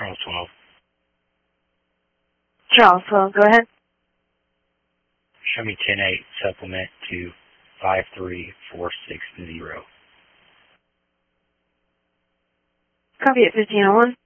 Charles 12. Charles 12, go ahead. Show me 10-8 supplement to 53460. Copy at 1501.